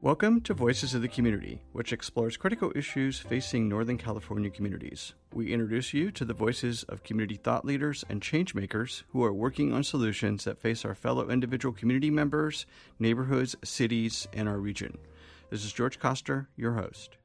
Welcome to Voices of the Community, which explores critical issues facing Northern California communities. We introduce you to the voices of community thought leaders and change makers who are working on solutions that face our fellow individual community members, neighborhoods, cities, and our region. This is George Koster, your host.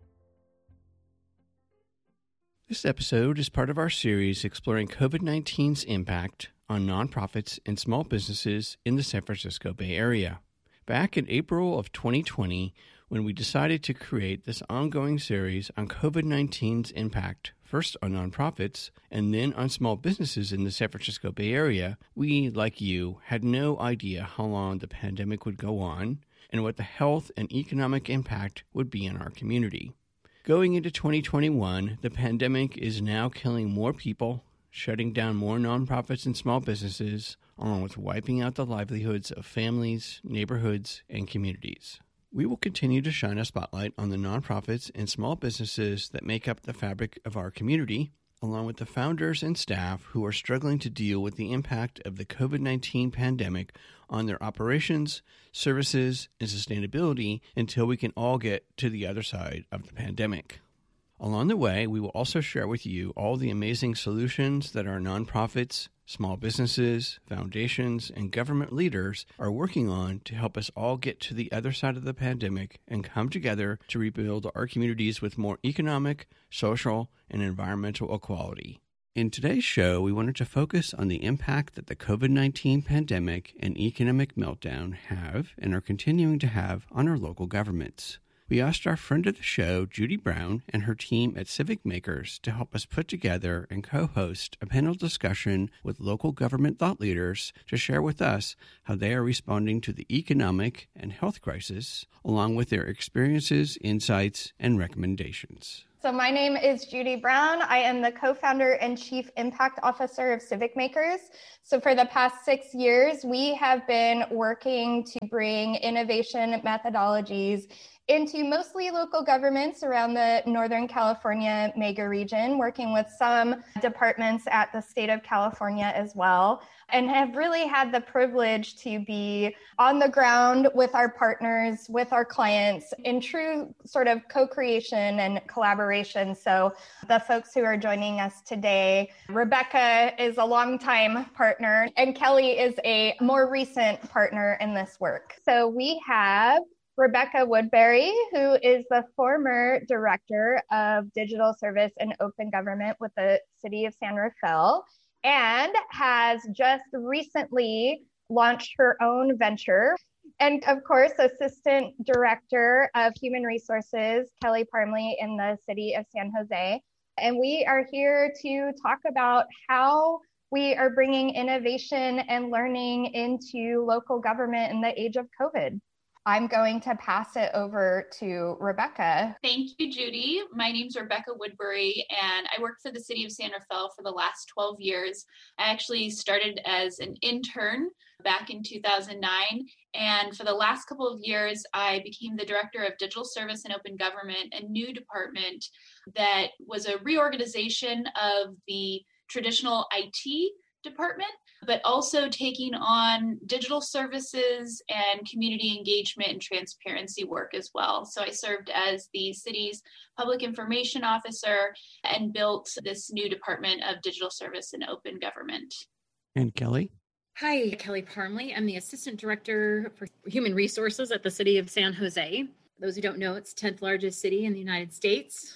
This episode is part of our series exploring COVID-19's impact on nonprofits and small businesses in the San Francisco Bay Area. Back in April of 2020, when we decided to create this ongoing series on COVID-19's impact, first on nonprofits and then on small businesses in the San Francisco Bay Area, we, like you, had no idea how long the pandemic would go on and what the health and economic impact would be in our community. Going into 2021, the pandemic is now killing more people, shutting down more nonprofits and small businesses, along with wiping out the livelihoods of families, neighborhoods, and communities. We will continue to shine a spotlight on the nonprofits and small businesses that make up the fabric of our community, along with the founders and staff who are struggling to deal with the impact of the COVID-19 pandemic on their operations, services, and sustainability until we can all get to the other side of the pandemic. Along the way, we will also share with you all the amazing solutions that our nonprofits, small businesses, foundations, and government leaders are working on to help us all get to the other side of the pandemic and come together to rebuild our communities with more economic, social, and environmental equality. In today's show, we wanted to focus on the impact that the COVID-19 pandemic and economic meltdown have and are continuing to have on our local governments. We asked our friend of the show, Judy Brown, and her team at Civic Makers to help us put together and co-host a panel discussion with local government thought leaders to share with us how they are responding to the economic and health crisis, along with their experiences, insights, and recommendations. So my name is Judy Brown. I am the co-founder and chief impact officer of Civic Makers. So for the past 6 years, we have been working to bring innovation methodologies into mostly local governments around the Northern California mega region, working with some departments at the state of California as well, and have really had the privilege to be on the ground with our partners, with our clients in true sort of co-creation and collaboration. So the folks who are joining us today, Rebecca is a longtime partner and Kelly is a more recent partner in this work. So we have Rebecca Woodbury, who is the former director of digital service and open government with the city of San Rafael, and has just recently launched her own venture. And of course, assistant director of human resources, Kelly Parmley in the city of San Jose. And we are here to talk about how we are bringing innovation and learning into local government in the age of COVID. I'm going to pass it over to Rebecca. Thank you, Judy. My name's Rebecca Woodbury, and I worked for the city of San Rafael for the last 12 years. I actually started as an intern back in 2009, and for the last couple of years, I became the director of digital service and open government, a new department that was a reorganization of the traditional IT department, but also taking on digital services and community engagement and transparency work as well. So I served as the city's public information officer and built this new department of digital service and open government. And Kelly? Hi, Kelly Parmley. I'm the assistant director for human resources at the city of San Jose. Those who don't know, it's 10th largest city in the United States.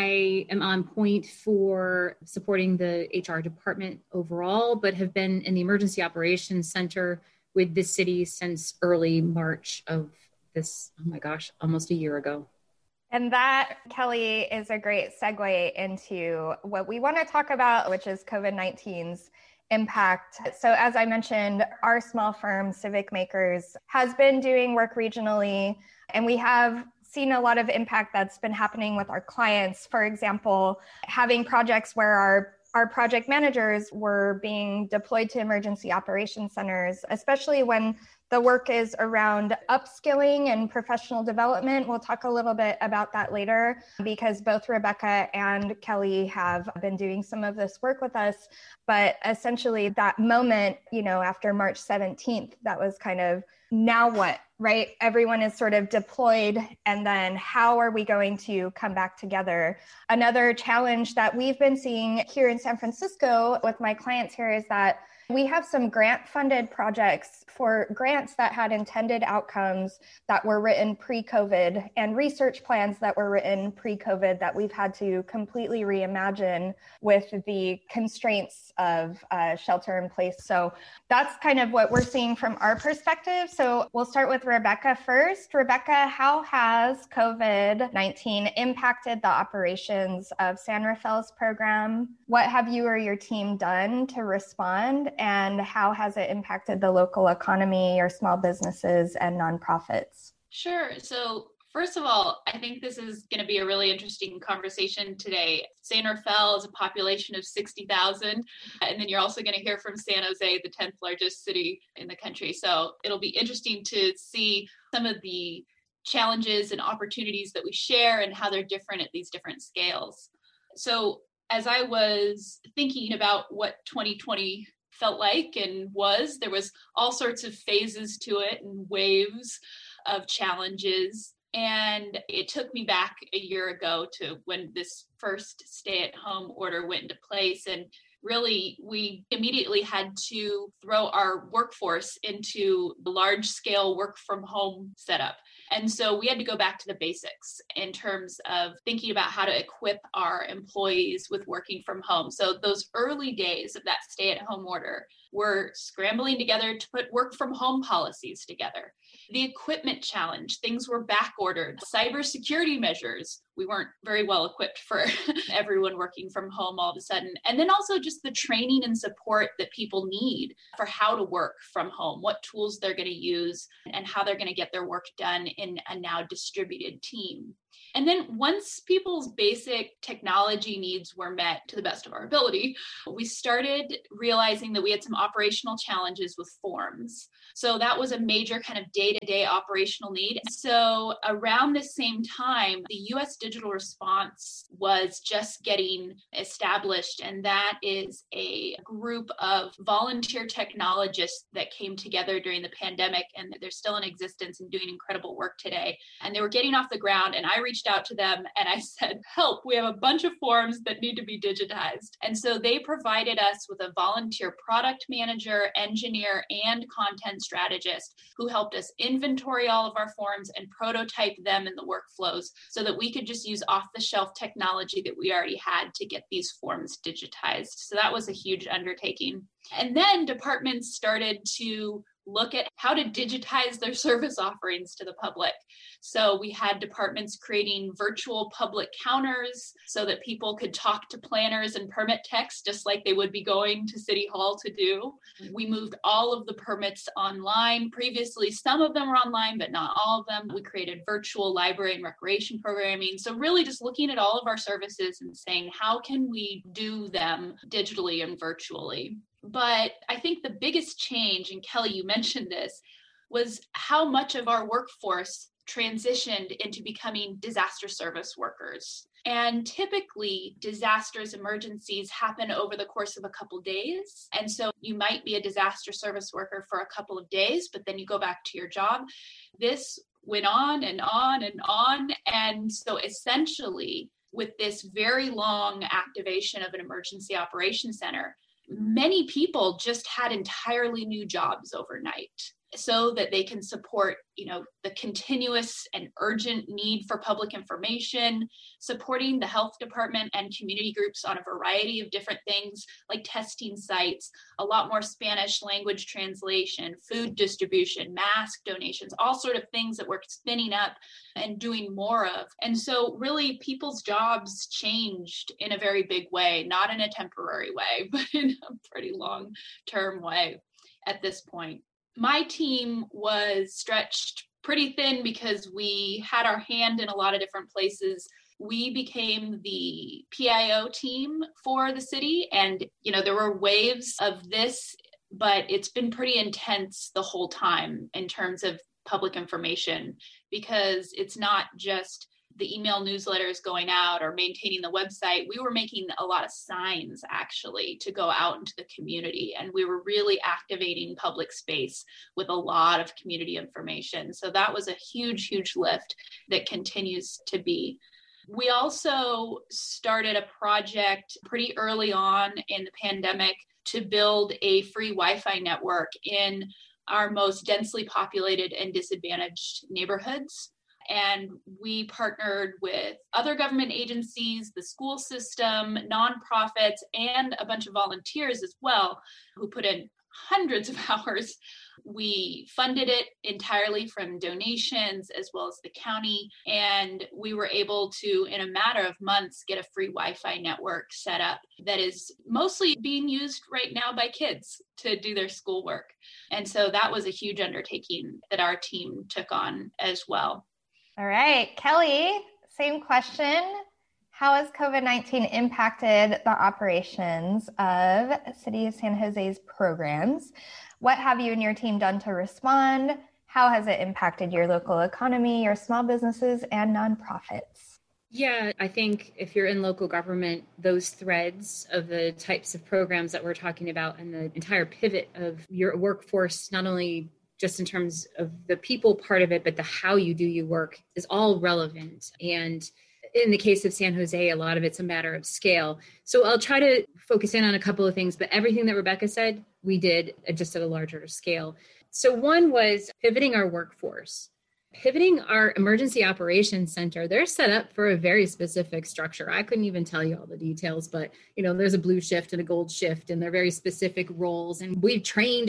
I am on point for supporting the HR department overall, but have been in the Emergency Operations Center with the city since early March of this, almost a year ago. And that, Kelly, is a great segue into what we want to talk about, which is COVID-19's impact. So as I mentioned, our small firm, Civic Makers, has been doing work regionally, and we have seen a lot of impact that's been happening with our clients. For example, having projects where our project managers were being deployed to emergency operations centers, especially when The work is around upskilling and professional development. We'll talk a little bit about that later because both Rebecca and Kelly have been doing some of this work with us. But essentially that moment, after March 17th, that was kind of now what, right? Everyone is sort of deployed. And then how are we going to come back together? Another challenge that we've been seeing here in San Francisco with my clients here is that we have some grant-funded projects for grants that had intended outcomes that were written pre-COVID and research plans that were written pre-COVID that we've had to completely reimagine with the constraints of shelter in place. So that's kind of what we're seeing from our perspective. So we'll start with Rebecca first. Rebecca, how has COVID-19 impacted the operations of San Rafael's program? What have you or your team done to respond? And how has it impacted the local economy or small businesses and nonprofits? Sure. So first of all, I think this is going to be a really interesting conversation today. San Rafael is a population of 60,000. And then you're also going to hear from San Jose, the 10th largest city in the country. So it'll be interesting to see some of the challenges and opportunities that we share and how they're different at these different scales. So as I was thinking about what 2020 felt like and there was all sorts of phases to it and waves of challenges. And it took me back a year ago to when this first stay-at-home order went into place. And really, we immediately had to throw our workforce into the large-scale work-from-home setup. And so we had to go back to the basics in terms of thinking about how to equip our employees with working from home. So those early days of that stay-at-home order, we're scrambling together to put work from home policies together. The equipment challenge, things were back ordered. Cybersecurity measures, we weren't very well equipped for everyone working from home all of a sudden. And then also just the training and support that people need for how to work from home, what tools they're going to use, and how they're going to get their work done in a now distributed team. And then once people's basic technology needs were met to the best of our ability, we started realizing that we had some operational challenges with forms. So that was a major kind of day-to-day operational need. So around the same time, the U.S. Digital Response was just getting established. And that is a group of volunteer technologists that came together during the pandemic. And they're still in existence and doing incredible work today. And they were getting off the ground. And I reached out to them and I said, help, we have a bunch of forms that need to be digitized. And so they provided us with a volunteer product manager, engineer, and content strategist who helped us inventory all of our forms and prototype them in the workflows so that we could just use off-the-shelf technology that we already had to get these forms digitized. So that was a huge undertaking. And then departments started to look at how to digitize their service offerings to the public. So we had departments creating virtual public counters so that people could talk to planners and permit techs just like they would be going to City Hall to do. We moved all of the permits online. Previously, some of them were online, but not all of them. We created virtual library and recreation programming. So really just looking at all of our services and saying, how can we do them digitally and virtually? But I think the biggest change, and Kelly, you mentioned this, was how much of our workforce transitioned into becoming disaster service workers. And typically, disasters, emergencies happen over the course of a couple of days. And so you might be a disaster service worker for a couple of days, but then you go back to your job. This went on and on and on. And so essentially, with this very long activation of an emergency operations center, many people just had entirely new jobs overnight so that they can support, the continuous and urgent need for public information, supporting the health department and community groups on a variety of different things like testing sites, a lot more Spanish language translation, food distribution, mask donations, all sort of things that we're spinning up and doing more of. And so really people's jobs changed in a very big way, not in a temporary way, but in a pretty long-term way at this point. My team was stretched pretty thin because we had our hand in a lot of different places. We became the PIO team for the city. And, there were waves of this but it's been pretty intense the whole time in terms of public information, because it's not just the email newsletters going out or maintaining the website. We were making a lot of signs actually to go out into the community, and we were really activating public space with a lot of community information. So that was a huge, huge lift that continues to be. We also started a project pretty early on in the pandemic to build a free Wi-Fi network in our most densely populated and disadvantaged neighborhoods. And we partnered with other government agencies, the school system, nonprofits, and a bunch of volunteers as well, who put in hundreds of hours. We funded it entirely from donations as well as the county. And we were able to, in a matter of months, get a free Wi-Fi network set up that is mostly being used right now by kids to do their schoolwork. And so that was a huge undertaking that our team took on as well. All right, Kelly, same question. How has COVID-19 impacted the operations of City of San Jose's programs? What have you and your team done to respond? How has it impacted your local economy, your small businesses, and nonprofits? Yeah, I think if you're in local government, those threads of the types of programs that we're talking about and the entire pivot of your workforce, not only just in terms of the people part of it, but the how you do your work is all relevant. And in the case of San Jose, a lot of it's a matter of scale. So I'll try to focus in on a couple of things, but everything that Rebecca said, we did just at a larger scale. So one was pivoting our workforce. Pivoting our emergency operations center, they're set up for a very specific structure. I couldn't even tell you all the details, but there's a blue shift and a gold shift, and they're very specific roles. And we've trained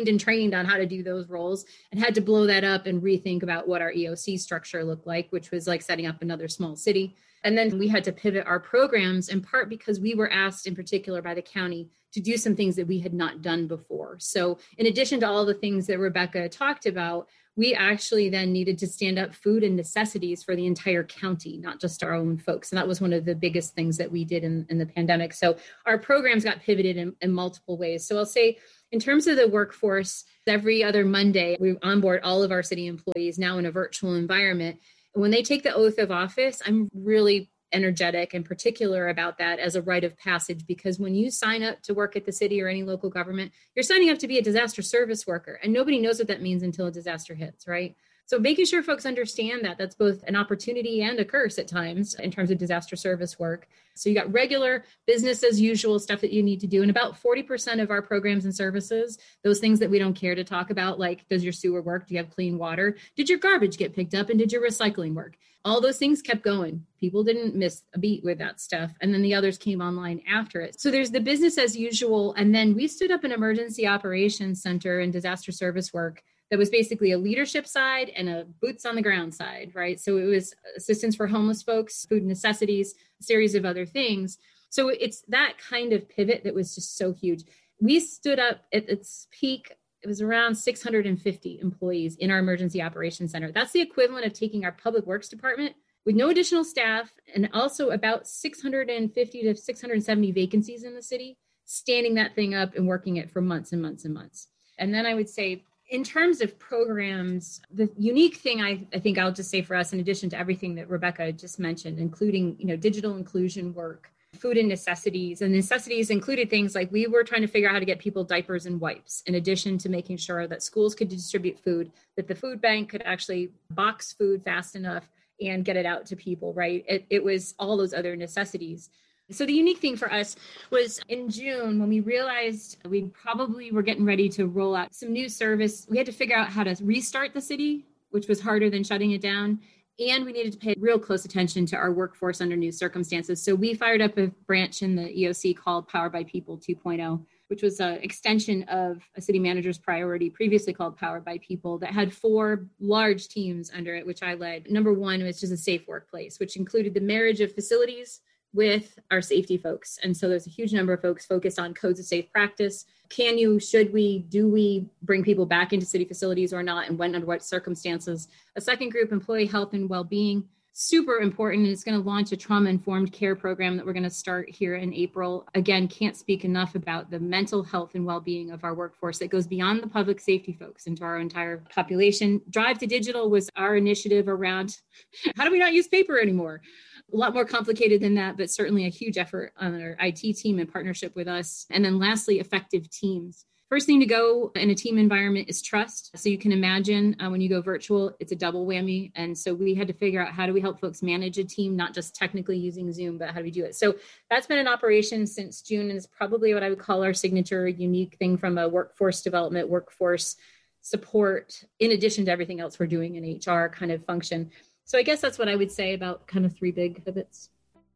on how to do those roles, and had to blow that up and rethink about what our EOC structure looked like, which was like setting up another small city. And then we had to pivot our programs, in part because we were asked in particular by the county to do some things that we had not done before. So in addition to all the things that Rebecca talked about, we actually then needed to stand up food and necessities for the entire county, not just our own folks. And that was one of the biggest things that we did in the pandemic. So our programs got pivoted in multiple ways. So I'll say in terms of the workforce, every other Monday, we onboard all of our city employees now in a virtual environment. And when they take the oath of office, I'm really energetic and particular about that as a rite of passage, because when you sign up to work at the city or any local government, you're signing up to be a disaster service worker, and nobody knows what that means until a disaster hits, right? So making sure folks understand that that's both an opportunity and a curse at times in terms of disaster service work. So you got regular business as usual stuff that you need to do. And about 40% of our programs and services, those things that we don't care to talk about, like does your sewer work? Do you have clean water? Did your garbage get picked up? And did your recycling work? All those things kept going. People didn't miss a beat with that stuff. And then the others came online after it. So there's the business as usual. And then we stood up an emergency operations center and disaster service work that was basically a leadership side and a boots on the ground side, right? So it was assistance for homeless folks, food necessities, a series of other things. So it's that kind of pivot that was just so huge. We stood up at its peak. It was around 650 employees in our emergency operations center. That's the equivalent of taking our public works department with no additional staff and also about 650 to 670 vacancies in the city, standing that thing up and working it for months and months and months. And then I would say, in terms of programs, the unique thing I think I'll just say for us, in addition to everything that Rebecca just mentioned, including digital inclusion work, food and necessities included things like we were trying to figure out how to get people diapers and wipes, in addition to making sure that schools could distribute food, that the food bank could actually box food fast enough and get it out to people, right? It was all those other necessities. So the unique thing for us was in June, when we realized we probably were getting ready to roll out some new service, we had to figure out how to restart the city, which was harder than shutting it down. And we needed to pay real close attention to our workforce under new circumstances. So we fired up a branch in the EOC called Power by People 2.0, which was an extension of a city manager's priority, previously called Power by People, that had 4 large teams under it, which I led. Number 1 was just a safe workplace, which included the marriage of facilities with our safety folks. And so there's a huge number of folks focused on codes of safe practice. Do we bring people back into city facilities or not? And when, under what circumstances? A second group, employee health and well-being. super important. It's going to launch a trauma-informed care program that we're going to start here in April. Again, can't speak enough about the mental health and well-being of our workforce that goes beyond the public safety folks into our entire population. Drive to Digital was our initiative around how do we not use paper anymore? A lot more complicated than that, but certainly a huge effort on our IT team in partnership with us. And then lastly, effective teams. First thing to go in a team environment is trust. So you can imagine when you go virtual, it's a double whammy. And so we had to figure out how do we help folks manage a team, not just technically using Zoom, but how do we do it? So that's been in operation since June, and is probably what I would call our signature unique thing from a workforce development, workforce support, in addition to everything else we're doing in HR kind of function. So I guess that's what I would say about kind of three big pivots.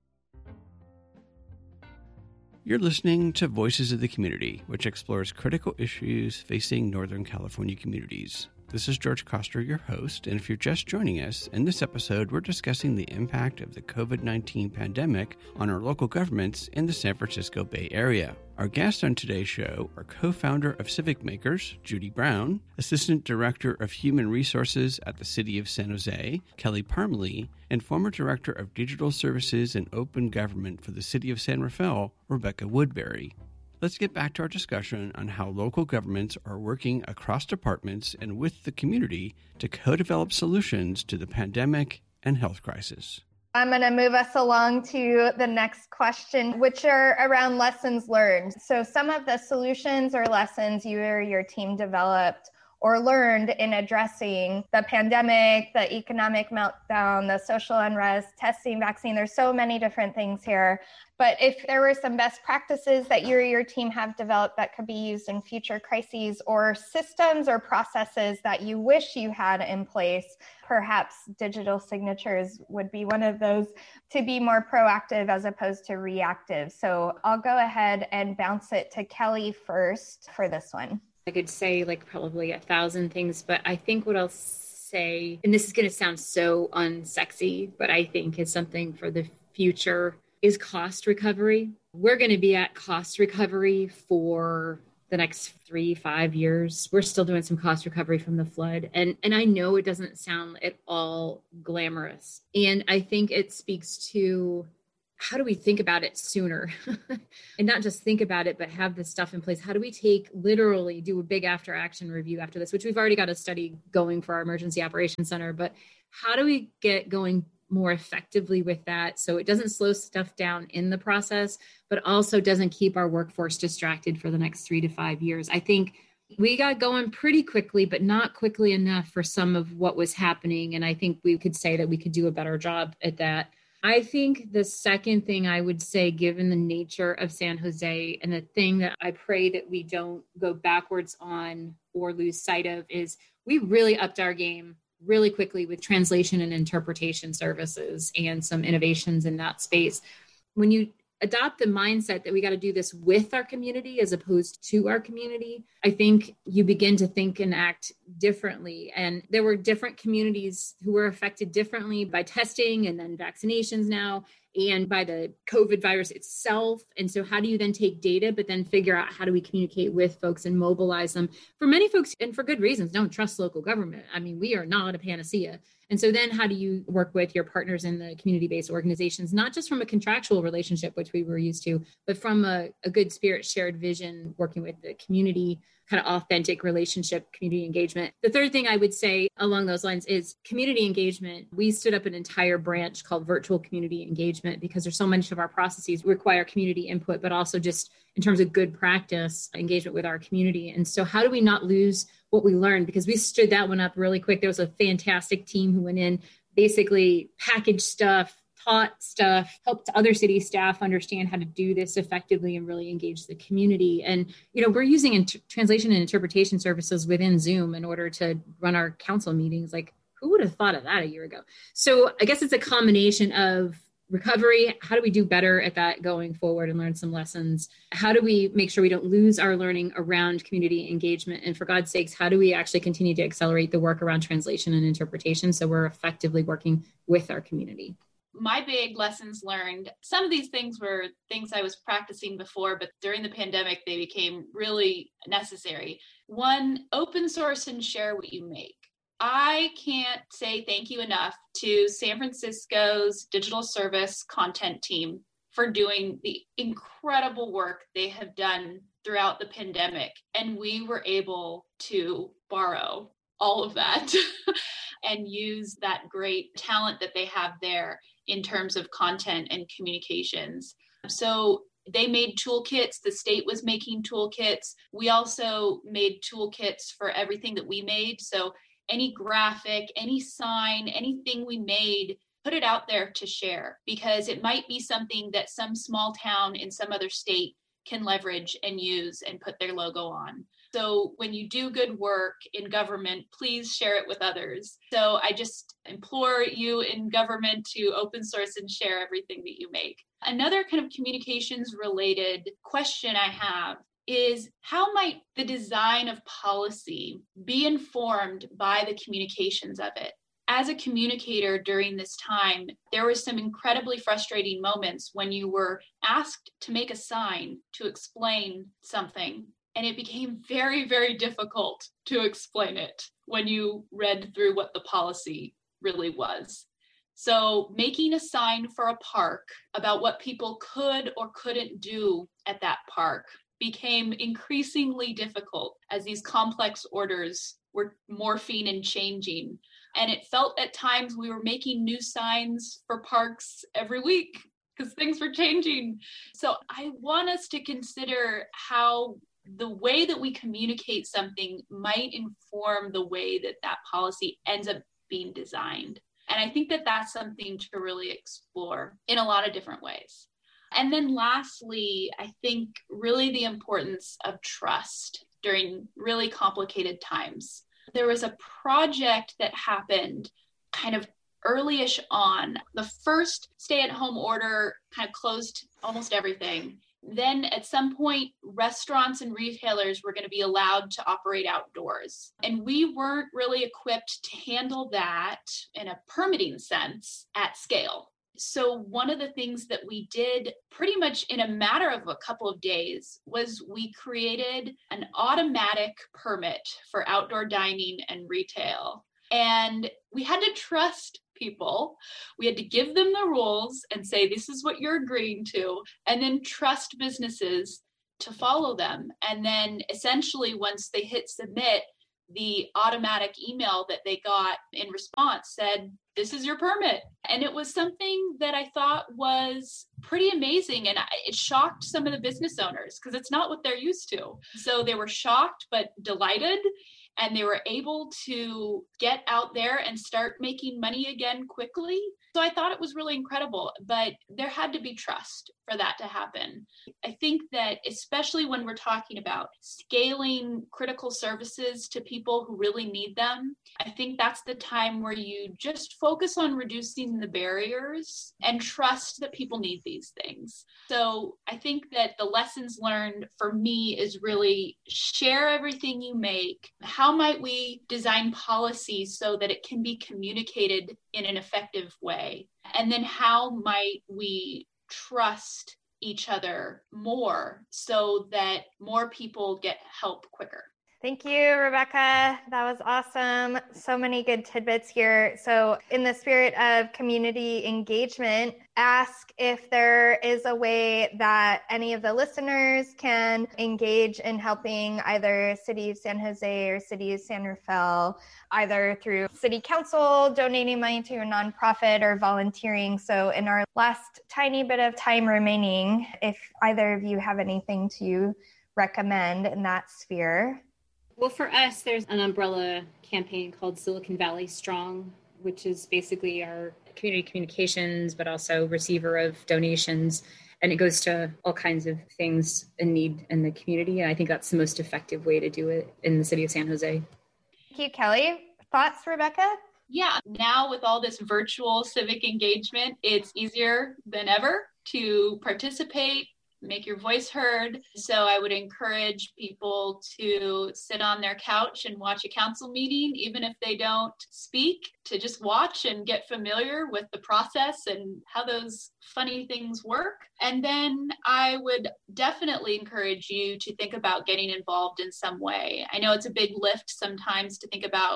You're listening to Voices of the Community, which explores critical issues facing Northern California communities. This is George Koster, your host, and if you're just joining us, in this episode, we're discussing the impact of the COVID-19 pandemic on our local governments in the San Francisco Bay Area. Our guests on today's show are co-founder of Civic Makers, Judy Brown, Assistant Director of Human Resources at the City of San Jose, Kelly Parmalee, and former Director of Digital Services and Open Government for the City of San Rafael, Rebecca Woodbury. Let's get back to our discussion on how local governments are working across departments and with the community to co-develop solutions to the pandemic and health crisis. I'm going to move us along to the next question, which are around lessons learned. So some of the solutions or lessons you or your team developed or learned in addressing the pandemic, the economic meltdown, the social unrest, testing, vaccine. There's so many different things here. But if there were some best practices that you or your team have developed that could be used in future crises, or systems or processes that you wish you had in place, perhaps digital signatures would be one of those, to be more proactive as opposed to reactive. So I'll go ahead and bounce it to Kelly first for this one. I could say like probably 1,000 things, but I think what I'll say, and this is going to sound so unsexy, but I think is something for the future, is cost recovery. We're going to be at cost recovery for the next 3-5 years. We're still doing some cost recovery from the flood. And I know it doesn't sound at all glamorous. And I think it speaks to how do we think about it sooner and not just think about it, but have this stuff in place? How do we literally do a big after action review after this, which we've already got a study going for our emergency operations center, but how do we get going more effectively with that so it doesn't slow stuff down in the process, but also doesn't keep our workforce distracted for the next 3 to 5 years? I think we got going pretty quickly, but not quickly enough for some of what was happening. And I think we could say that we could do a better job at that. I think the second thing I would say, given the nature of San Jose, and the thing that I pray that we don't go backwards on or lose sight of, is we really upped our game really quickly with translation and interpretation services and some innovations in that space. When you adopt the mindset that we got to do this with our community as opposed to our community, I think you begin to think and act differently. And there were different communities who were affected differently by testing and then vaccinations now, and by the COVID virus itself. And so how do you then take data, but then figure out how do we communicate with folks and mobilize them? For many folks, and for good reasons, don't trust local government. I mean, we are not a panacea. And so then how do you work with your partners in the community-based organizations, not just from a contractual relationship, which we were used to, but from a good spirit, shared vision, working with the community, kind of authentic relationship, community engagement. The third thing I would say along those lines is community engagement. We stood up an entire branch called Virtual Community Engagement because there's so much of our processes require community input, but also just in terms of good practice, engagement with our community. And so how do we not lose what we learned? Because we stood that one up really quick. There was a fantastic team who went in, basically packaged stuff, taught stuff, helped other city staff understand how to do this effectively and really engage the community. And, we're using translation and interpretation services within Zoom in order to run our council meetings. Like, who would have thought of that a year ago? So I guess it's a combination of recovery. How do we do better at that going forward and learn some lessons? How do we make sure we don't lose our learning around community engagement? And for God's sakes, how do we actually continue to accelerate the work around translation and interpretation so we're effectively working with our community? My big lessons learned, some of these things were things I was practicing before, but during the pandemic, they became really necessary. One, open source and share what you make. I can't say thank you enough to San Francisco's digital service content team for doing the incredible work they have done throughout the pandemic. And we were able to borrow all of that and use that great talent that they have there in terms of content and communications. So they made toolkits. The state was making toolkits. We also made toolkits for everything that we made. So any graphic, any sign, anything we made, put it out there to share, because it might be something that some small town in some other state can leverage and use and put their logo on. So when you do good work in government, please share it with others. So I just implore you in government to open source and share everything that you make. Another kind of communications related question I have is, how might the design of policy be informed by the communications of it? As a communicator during this time, there were some incredibly frustrating moments when you were asked to make a sign to explain something, and it became very, very difficult to explain it when you read through what the policy really was. So making a sign for a park about what people could or couldn't do at that park became increasingly difficult as these complex orders were morphing and changing. And it felt at times we were making new signs for parks every week because things were changing. So I want us to consider how the way that we communicate something might inform the way that that policy ends up being designed. And I think that that's something to really explore in a lot of different ways. And then lastly, I think really the importance of trust during really complicated times. There was a project that happened kind of early-ish on. The first stay-at-home order kind of closed almost everything. Then at some point, restaurants and retailers were going to be allowed to operate outdoors. And we weren't really equipped to handle that in a permitting sense at scale. So one of the things that we did pretty much in a matter of a couple of days was we created an automatic permit for outdoor dining and retail. And we had to trust people. We had to give them the rules and say, this is what you're agreeing to, and then trust businesses to follow them. And then essentially once they hit submit, the automatic email that they got in response said, this is your permit. And it was something that I thought was pretty amazing. And it shocked some of the business owners because it's not what they're used to. So they were shocked, but delighted. And they were able to get out there and start making money again quickly. So I thought it was really incredible, but there had to be trust for that to happen. I think that especially when we're talking about scaling critical services to people who really need them, I think that's the time where you just focus on reducing the barriers and trust that people need these things. So I think that the lessons learned for me is really share everything you make. How might we design policies so that it can be communicated in an effective way? And then how might we trust each other more so that more people get help quicker? Thank you, Rebecca. That was awesome. So many good tidbits here. So in the spirit of community engagement, ask if there is a way that any of the listeners can engage in helping either City of San Jose or City of San Rafael, either through City Council, donating money to a nonprofit, or volunteering. So in our last tiny bit of time remaining, if either of you have anything to recommend in that sphere. Well, for us, there's an umbrella campaign called Silicon Valley Strong, which is basically our community communications, but also receiver of donations. And it goes to all kinds of things in need in the community. And I think that's the most effective way to do it in the city of San Jose. Thank you, Kelly. Thoughts, Rebecca? Yeah, now with all this virtual civic engagement, it's easier than ever to participate, make your voice heard. So I would encourage people to sit on their couch and watch a council meeting, even if they don't speak, to just watch and get familiar with the process and how those funny things work. And then I would definitely encourage you to think about getting involved in some way. I know it's a big lift sometimes to think about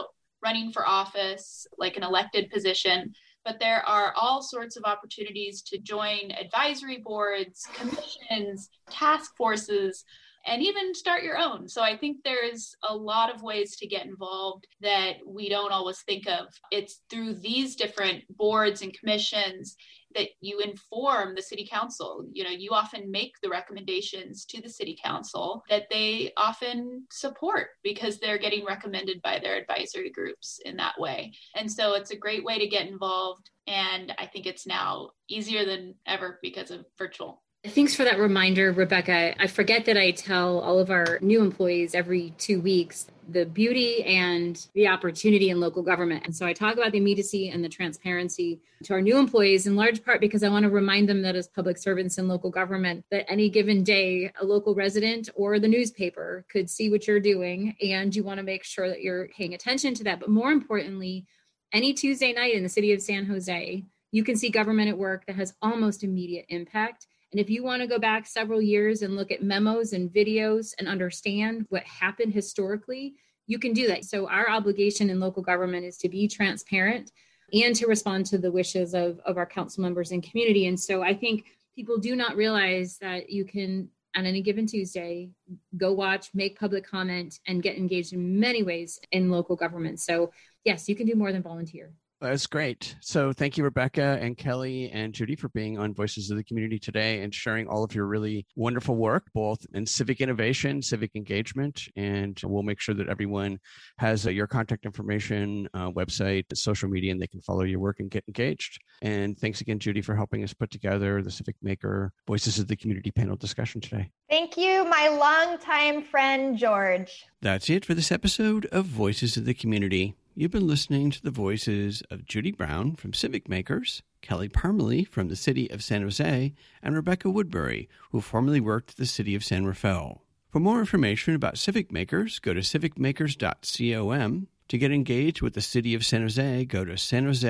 running for office, like an elected position, but there are all sorts of opportunities to join advisory boards, commissions, task forces, and even start your own. So I think there's a lot of ways to get involved that we don't always think of. It's through these different boards and commissions that you inform the city council. You often make the recommendations to the city council that they often support because they're getting recommended by their advisory groups in that way. And so it's a great way to get involved. And I think it's now easier than ever because of virtual. Thanks for that reminder, Rebecca. I forget that I tell all of our new employees every 2 weeks the beauty and the opportunity in local government. And so I talk about the immediacy and the transparency to our new employees, in large part because I want to remind them that as public servants in local government, that any given day, a local resident or the newspaper could see what you're doing, and you want to make sure that you're paying attention to that. But more importantly, any Tuesday night in the city of San Jose, you can see government at work that has almost immediate impact. And if you want to go back several years and look at memos and videos and understand what happened historically, you can do that. So our obligation in local government is to be transparent and to respond to the wishes of our council members and community. And so I think people do not realize that you can, on any given Tuesday, go watch, make public comment, and get engaged in many ways in local government. So yes, you can do more than volunteer. That's great. So thank you, Rebecca and Kelly and Judy, for being on Voices of the Community today and sharing all of your really wonderful work, both in civic innovation, civic engagement, and we'll make sure that everyone has your contact information, website, social media, and they can follow your work and get engaged. And thanks again, Judy, for helping us put together the Civic Maker Voices of the Community panel discussion today. Thank you, my longtime friend, George. That's it for this episode of Voices of the Community. You've been listening to the voices of Judy Brown from Civic Makers, Kelly Parmalee from the City of San Jose, and Rebecca Woodbury, who formerly worked at the City of San Rafael. For more information about Civic Makers, go to civicmakers.com. To get engaged with the City of San Jose, go to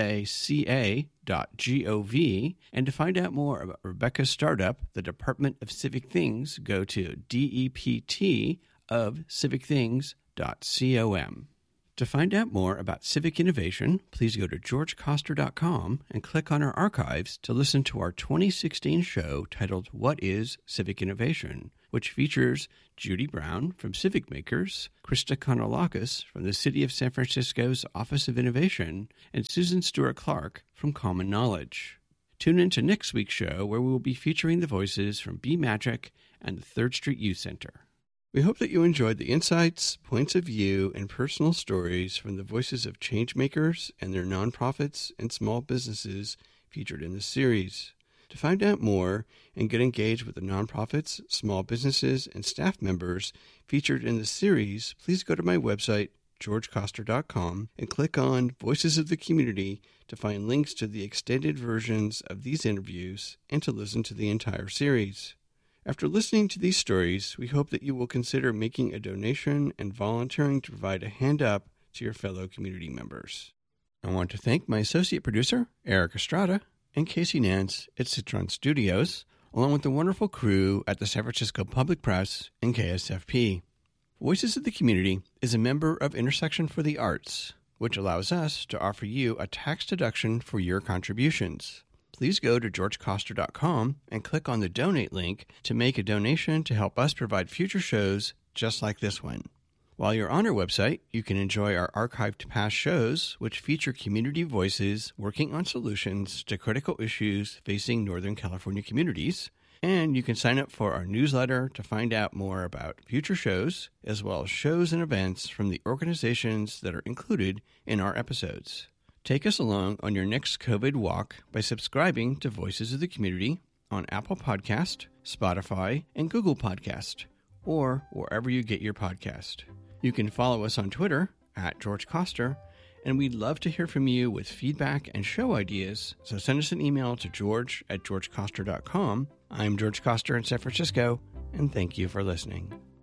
sanjoseca.gov. And to find out more about Rebecca's startup, the Department of Civic Things, go to deptofcivicthings.com. To find out more about civic innovation, please go to georgecoster.com and click on our archives to listen to our 2016 show titled What is Civic Innovation?, which features Judy Brown from Civic Makers, Krista Kanolakis from the City of San Francisco's Office of Innovation, and Susan Stewart-Clark from Common Knowledge. Tune in to next week's show, where we will be featuring the voices from Be Magic and the 3rd Street Youth Center. We hope that you enjoyed the insights, points of view, and personal stories from the voices of changemakers and their nonprofits and small businesses featured in this series. To find out more and get engaged with the nonprofits, small businesses, and staff members featured in the series, please go to my website, georgecoster.com, and click on Voices of the Community to find links to the extended versions of these interviews and to listen to the entire series. After listening to these stories, we hope that you will consider making a donation and volunteering to provide a hand up to your fellow community members. I want to thank my associate producer, Eric Estrada, and Casey Nance at Citron Studios, along with the wonderful crew at the San Francisco Public Press and KSFP. Voices of the Community is a member of Intersection for the Arts, which allows us to offer you a tax deduction for your contributions. Please go to georgecoster.com and click on the donate link to make a donation to help us provide future shows just like this one. While you're on our website, you can enjoy our archived past shows, which feature community voices working on solutions to critical issues facing Northern California communities. And you can sign up for our newsletter to find out more about future shows, as well as shows and events from the organizations that are included in our episodes. Take us along on your next COVID walk by subscribing to Voices of the Community on Apple Podcast, Spotify, and Google Podcast, or wherever you get your podcast. You can follow us on Twitter at George Coster, and we'd love to hear from you with feedback and show ideas, so send us an email to george@georgecoster.com. I'm George Coster in San Francisco, and thank you for listening.